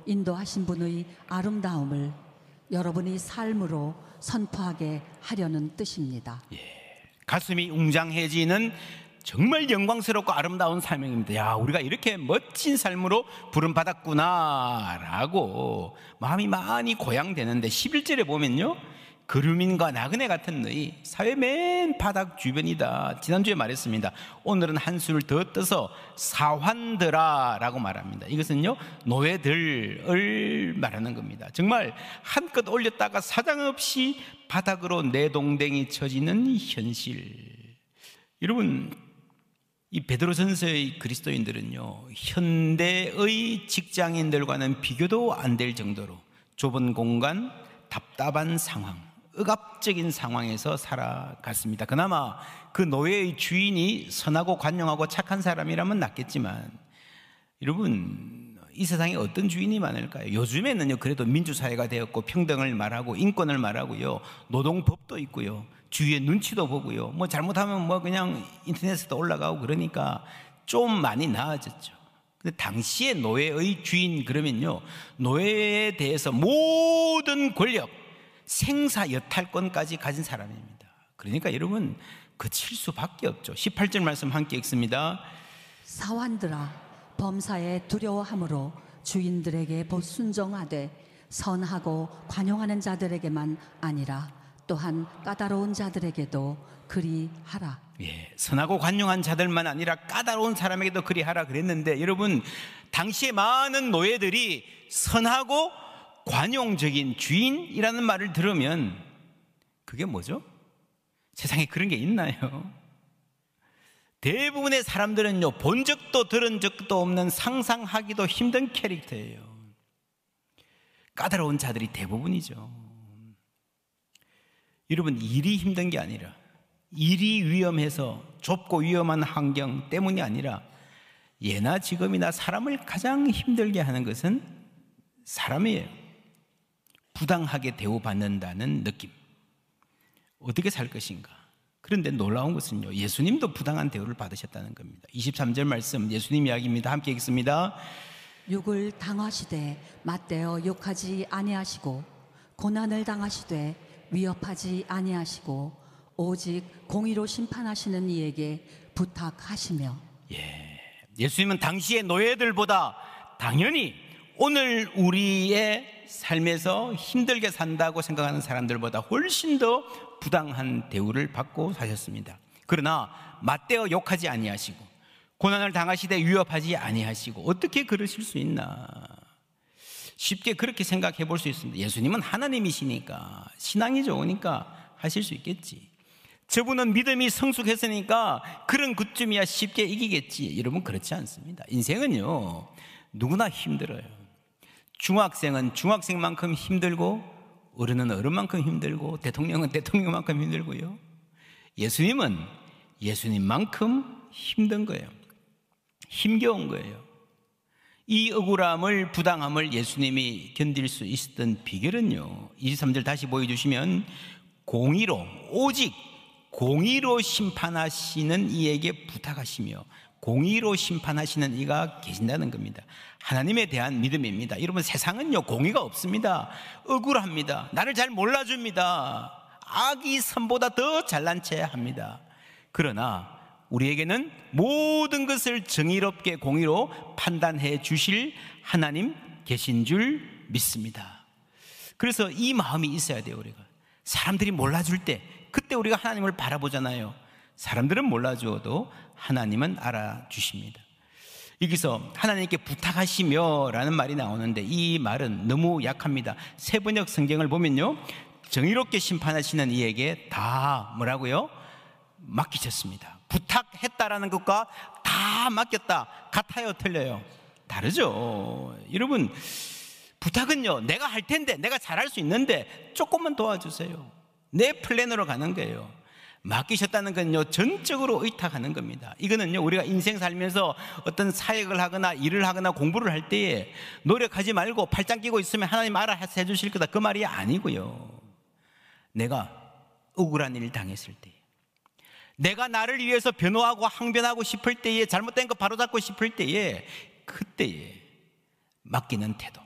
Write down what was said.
인도하신 분의 아름다움을 여러분이 삶으로 선포하게 하려는 뜻입니다. 가슴이 웅장해지는 정말 영광스럽고 아름다운 사명입니다. 야, 우리가 이렇게 멋진 삶으로 부름받았구나 라고 마음이 많이 고향되는데 11절에 보면요, 그루민과 나그네 같은 너희 사회 맨 바닥 주변이다. 지난주에 말했습니다. 오늘은 한수를 더 떠서 사환들아 라고 말합니다. 이것은요, 노예들을 말하는 겁니다. 정말 한껏 올렸다가 사정없이 바닥으로 내동댕이 쳐지는 현실. 여러분, 이 베드로전서의 그리스도인들은요, 현대의 직장인들과는 비교도 안 될 정도로 좁은 공간, 답답한 상황, 억압적인 상황에서 살아갔습니다. 그나마 그 노예의 주인이 선하고 관용하고 착한 사람이라면 낫겠지만, 여러분, 이 세상에 어떤 주인이 많을까요? 요즘에는요, 그래도 민주사회가 되었고 평등을 말하고 인권을 말하고요, 노동법도 있고요, 주위의 눈치도 보고요, 뭐 잘못하면 뭐 그냥 인터넷에도 올라가고 그러니까 좀 많이 나아졌죠. 근데 당시의 노예의 주인 그러면요, 노예에 대해서 모든 권력, 생사 여탈권까지 가진 사람입니다. 그러니까 여러분, 그칠 수밖에 없죠. 18절 말씀 함께 읽습니다. 사환들아, 범사에 두려워함으로 주인들에게 순종하되 선하고 관용하는 자들에게만 아니라 또한 까다로운 자들에게도 그리하라. 선하고 관용한 자들만 아니라 까다로운 사람에게도 그리하라 그랬는데, 여러분, 당시에 많은 노예들이 선하고 관용적인 주인이라는 말을 들으면 그게 뭐죠? 세상에 그런 게 있나요? 대부분의 사람들은요, 본 적도 들은 적도 없는 상상하기도 힘든 캐릭터예요. 까다로운 자들이 대부분이죠. 여러분, 일이 힘든 게 아니라, 일이 위험해서 좁고 위험한 환경 때문이 아니라, 예나 지금이나 사람을 가장 힘들게 하는 것은 사람이에요. 부당하게 대우받는다는 느낌. 어떻게 살 것인가? 그런데 놀라운 것은요, 예수님도 부당한 대우를 받으셨다는 겁니다. 23절 말씀, 예수님 이야기입니다. 함께 읽습니다. 육을 당하시되 맞대어 욕하지 아니하시고 고난을 당하시되 위협하지 아니하시고 오직 공의로 심판하시는 이에게 부탁하시며. 예수님은 당시의 노예들보다 당연히 오늘 우리의 삶에서 힘들게 산다고 생각하는 사람들보다 훨씬 더 부당한 대우를 받고 사셨습니다. 그러나 맞대어 욕하지 아니하시고 고난을 당하시되 위협하지 아니하시고, 어떻게 그러실 수 있나? 쉽게 그렇게 생각해 볼 수 있습니다. 예수님은 하나님이시니까, 신앙이 좋으니까 하실 수 있겠지. 저분은 믿음이 성숙했으니까 그런 그쯤이야 쉽게 이기겠지. 여러분, 그렇지 않습니다. 인생은요, 누구나 힘들어요. 중학생은 중학생만큼 힘들고, 어른은 어른만큼 힘들고, 대통령은 대통령만큼 힘들고요, 예수님은 예수님만큼 힘든 거예요. 힘겨운 거예요. 이 억울함을, 부당함을 예수님이 견딜 수 있었던 비결은요, 23절 다시 보여주시면, 공의로, 오직 공의로 심판하시는 이에게 부탁하시며, 공의로 심판하시는 이가 계신다는 겁니다. 하나님에 대한 믿음입니다. 여러분, 세상은요, 공의가 없습니다. 억울합니다. 나를 잘 몰라줍니다. 악이 선보다 더 잘난 체 합니다. 그러나 우리에게는 모든 것을 정의롭게 공의로 판단해 주실 하나님 계신 줄 믿습니다. 그래서 이 마음이 있어야 돼요. 우리가 사람들이 몰라줄 때, 그때 우리가 하나님을 바라보잖아요. 사람들은 몰라줘도 하나님은 알아주십니다. 여기서 하나님께 부탁하시며 라는 말이 나오는데, 이 말은 너무 약합니다. 세번역 성경을 보면요, 정의롭게 심판하시는 이에게 다 뭐라고요? 맡기셨습니다. 부탁했다라는 것과 다 맡겼다, 같아요, 틀려요? 다르죠. 여러분, 부탁은요, 내가 할 텐데, 내가 잘할 수 있는데 조금만 도와주세요, 내 플랜으로 가는 거예요. 맡기셨다는 건요, 전적으로 의탁하는 겁니다. 이거는요, 우리가 인생 살면서 어떤 사역을 하거나 일을 하거나 공부를 할 때에 노력하지 말고 팔짱 끼고 있으면 하나님 알아서 해주실 거다, 그 말이 아니고요. 내가 억울한 일을 당했을 때, 내가 나를 위해서 변호하고 항변하고 싶을 때에, 잘못된 거 바로잡고 싶을 때에, 그때에 맡기는 태도,